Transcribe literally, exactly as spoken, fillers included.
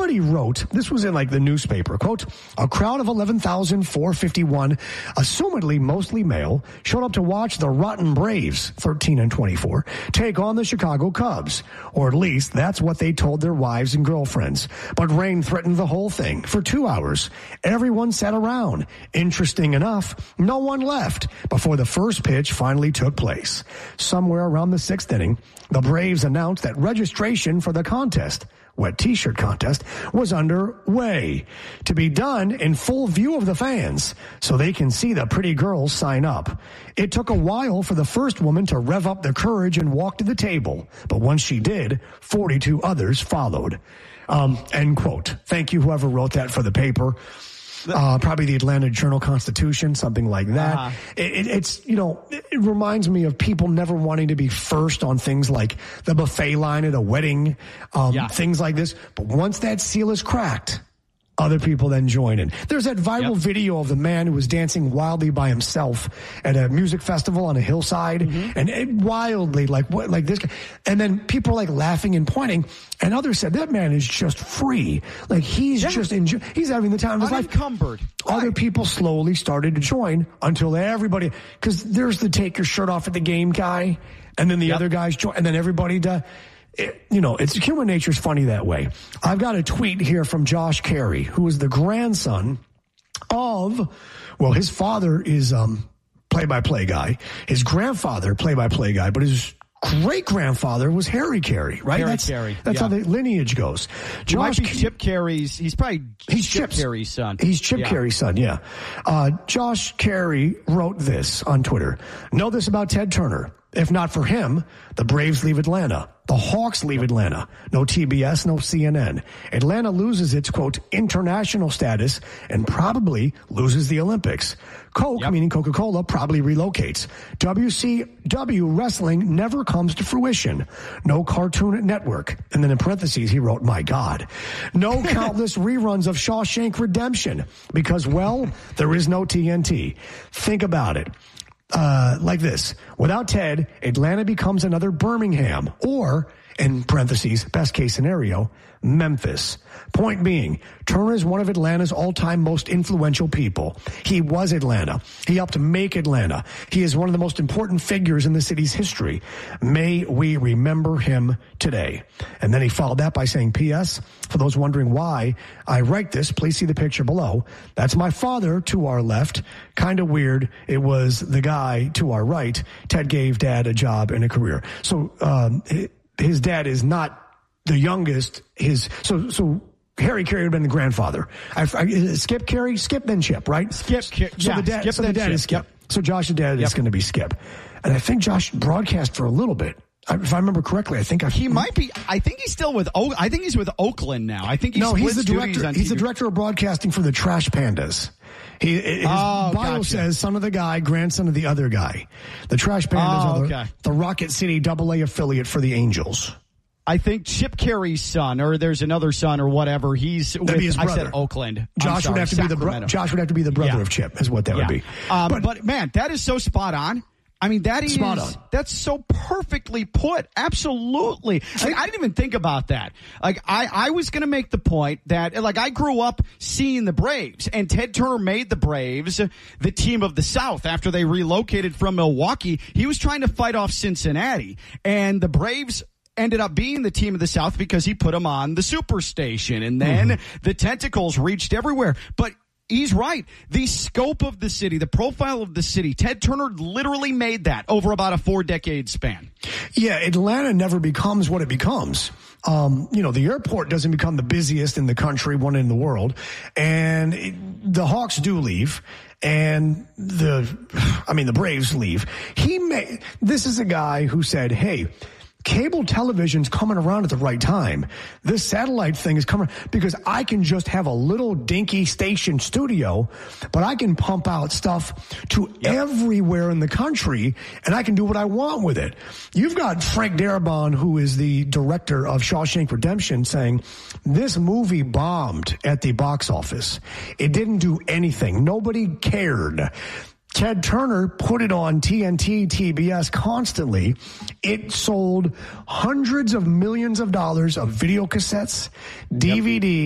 somebody wrote, this was in like the newspaper, quote, a crowd of eleven thousand four hundred fifty-one, assumedly mostly male, showed up to watch the Rotten Braves, thirteen and twenty-four, take on the Chicago Cubs. Or at least that's what they told their wives and girlfriends. But rain threatened the whole thing for two hours. Everyone sat around. Interesting enough, no one left before the first pitch finally took place. Somewhere around the sixth inning, the Braves announced that registration for the contest, wet t-shirt contest, was underway, to be done in full view of the fans so they can see the pretty girls sign up. It took a while for the first woman to rev up the courage and walk to the table, but once she did, forty-two others followed. Um, end quote. Thank you, whoever wrote that for the paper. Uh, probably the Atlanta Journal-Constitution, something like that. Uh-huh. It, it, it's, you know, it, it reminds me of people never wanting to be first on things like the buffet line at a wedding, um, yeah. things like this. But once that seal is cracked, other people then join in. There's that viral yep. video of the man who was dancing wildly by himself at a music festival on a hillside, mm-hmm. and it, wildly like what, like this guy. And then people are like laughing and pointing, and others said that man is just free, like he's yeah. just enjoy- he's having the time of his life. Unencumbered. Other right. people slowly started to join until everybody, because there's the take your shirt off at the game guy, and then the yep. other guys join, and then everybody does. It, you know, it's human nature's funny that way. I've got a tweet here from Josh Carey, who is the grandson of, well, his father is um play-by-play guy. His grandfather, play-by-play guy, but his great-grandfather was Harry Carey, right? Harry that's Carey. that's yeah. how the lineage goes. Josh might be Chip Carey's, he's probably he's Chip Chip's, Carey's son. He's Chip yeah. Carey's son, yeah. Uh, Josh Carey wrote this on Twitter. Know this about Ted Turner. If not for him, the Braves leave Atlanta. The Hawks leave Atlanta. No T B S, no C N N. Atlanta loses its, quote, international status and probably loses the Olympics. Coke, yep. meaning Coca-Cola, probably relocates. W C W wrestling never comes to fruition. No Cartoon Network. And then in parentheses, he wrote, my God. No countless reruns of Shawshank Redemption because, well, there is no T N T. Think about it. Uh, like this. Without Ted, Atlanta becomes another Birmingham or, in parentheses, best case scenario, Memphis. Point being, Turner is one of Atlanta's all-time most influential people. He was Atlanta. He helped make Atlanta. He is one of the most important figures in the city's history. May we remember him today. And then he followed that by saying, P S, for those wondering why I write this, please see the picture below. That's my father to our left. Kind of weird. It was the guy to our right. Ted gave Dad a job and a career. So um, his dad is not the youngest. His so so Harry Carey would have been the grandfather. I, I, Skip Carey, Skip then Chip, right? Skip. So yeah, the dad, Skip so the dad Chip. is Skip. Yep. So Josh's dad yep. is going to be Skip, and I think Josh broadcast for a little bit. If I remember correctly, I think I, he might be. I think he's still with. O, I think he's with Oakland now. I think he's no. He's the director. He's the director of broadcasting for the Trash Pandas. He, his oh, bio gotcha. says son of the guy, grandson of the other guy. The Trash Pandas oh, are the, okay. the Rocket City Double A affiliate for the Angels. I think Chip Carey's son, or there's another son, or whatever. He's with, his brother. I said Oakland. Josh sorry, would have to Sacramento. be the bro- Josh would have to be the brother yeah. of Chip, is what that yeah. would be. Um, but, but man, that is so spot on. I mean, that is spot on. That's so perfectly put. Absolutely. Like, I didn't even think about that. Like I, I was going to make the point that like I grew up seeing the Braves, and Ted Turner made the Braves the team of the South after they relocated from Milwaukee. He was trying to fight off Cincinnati, and the Braves ended up being the team of the South because he put them on the Superstation, and then mm-hmm. the tentacles reached everywhere. But he's right. The scope of the city, the profile of the city, Ted Turner literally made that over about a four-decade span. Yeah, Atlanta never becomes what it becomes. Um, you know, the airport doesn't become the busiest in the country, one in the world, and it, the Hawks do leave, and the, I mean, the Braves leave. He may, this is a guy who said, hey, cable television's coming around at the right time. This satellite thing is coming because I can just have a little dinky station studio, but I can pump out stuff to yep. everywhere in the country, and I can do what I want with it. You've got Frank Darabont, who is the director of Shawshank Redemption, saying this movie bombed at the box office. It didn't do anything. Nobody cared. Ted Turner put it on T N T, T B S constantly. It sold hundreds of millions of dollars of video cassettes, D V Ds. Yep.